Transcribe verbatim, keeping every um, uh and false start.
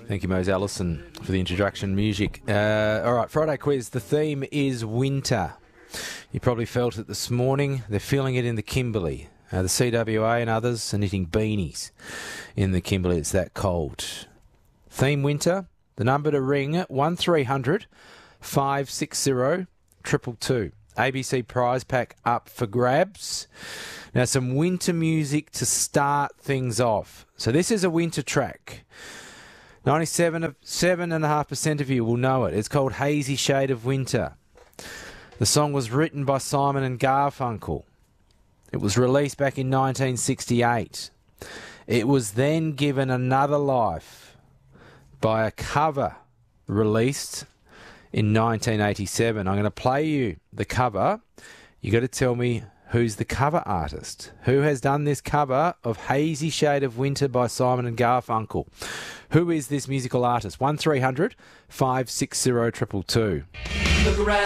Thank you, Mose Allison, for the introduction music. Uh, all right, Friday quiz. The theme is winter. You probably felt it this morning. They're feeling it in the Kimberley. Uh, the C W A and others are knitting beanies in the Kimberley. It's that cold. Theme winter. The number to ring, one three hundred five six zero two two two. A B C prize pack up for grabs. Now, some winter music to start things off. So this is a winter track. ninety-seven point five percent of you will know it. It's called Hazy Shade of Winter. The song was written by Simon and Garfunkel. It was released back in nineteen sixty-eight. It was then given another life by a cover released in nineteen eighty-seven. I'm going to play you the cover. You got to tell me who's the cover artist. Who has done this cover of Hazy Shade of Winter by Simon and Garfunkel? Who is this musical artist? one three hundred five six zero two two two. Look around.